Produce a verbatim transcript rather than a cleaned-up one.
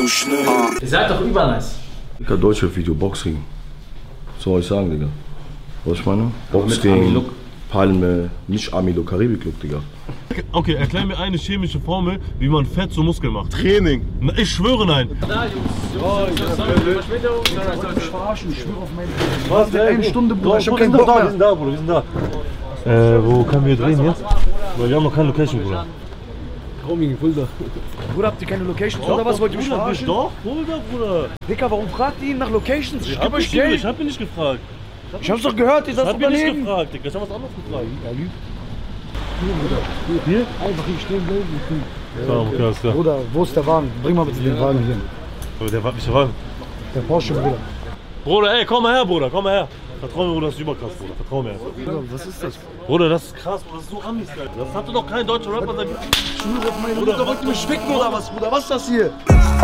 schnell. Ihr seid doch übernice. Digga, Deutschrap-Video, Boxring. Was soll ich sagen, Digga? Was ich meine? Boxring, Palme, nicht Army-Look, Karibik-Look, Digga. Okay, erklär mir eine chemische Formel, wie man Fett zu Muskeln macht. Training. Na, ich schwöre, nein. Da, Jungs. Jungs, Verspätung. Ich wollte mich verarschen, ich schwöre auf meine... Was, ey? Eine Stunde, Bruder, ich hab Wir keinen sind Bock da, wir mehr. sind da, Bruder, wir sind da. Äh, wo können wir drehen jetzt? Weil wir haben noch keine Location, Bruder. Roaming, Fulda. Bruder, habt ihr keine Locations oder was? Wollt ihr mich verarschen? Doch, Fulda, Bruder. Dicker, warum fragt ihr ihn nach Locations? Ich Ich geb hab, euch nicht, Geld. ich hab ihn nicht gefragt. Ich hab's doch gehört, ihr Ich seid hab ihn nicht Unternehmen. gefragt, Digga. Ich hab was anderes gefragt. Er lügt. Hier? Einfach hier stehen bleiben. Ja, okay, alles klar. Bruder, wo ist der Wagen? Bring mal bitte den Wagen hier. Aber der war nicht der Wagen. Der Porsche, Bruder. Bruder, ey, komm mal her, Bruder, komm mal her. Vertrau mir, Bruder, das ist überkrass, Bruder. Vertrau mir. Bruder, was ist das? Bruder, das ist krass, Bruder, das ist so Amis, Alter. Das hatte doch kein deutscher Rapper seit... Ich schwöre auf meine Mutter, wollt ihr mich ficken oder was, Bruder? Was ist das hier?